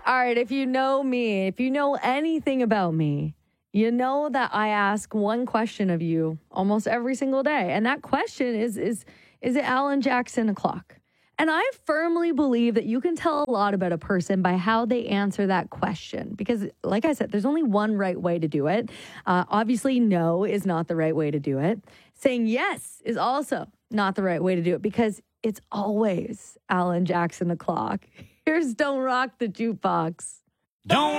All right, if you know me, if you know anything about me, you know that I ask one question of you almost every single day. And that question is it Alan Jackson o'clock? And I firmly believe that you can tell a lot about a person by how they answer that question. Because, like I said, there's only one right way to do it. Obviously, no is not the right way to do it. Saying yes is also not the right way to do it because it's always Alan Jackson o'clock. Here's Don't Rock the Jukebox. Don't